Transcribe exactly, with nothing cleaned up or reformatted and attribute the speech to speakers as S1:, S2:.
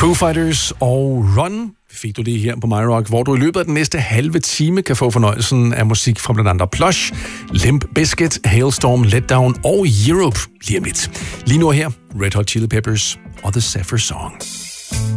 S1: Foo Fighters og Run fik du det her på MyRock, hvor du i løbet af den næste halve time kan få fornøjelsen af musik fra blandt andet Plush, Limp Bizkit, Hailstorm, Letdown og Europe lige om lidt. Lige nu her, Red Hot Chili Peppers og The Zephyr Song.